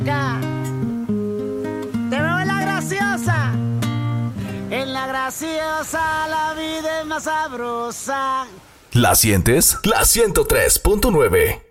Ya. Te veo en la graciosa. En la graciosa la vida es más sabrosa. ¿La sientes? La 103.9.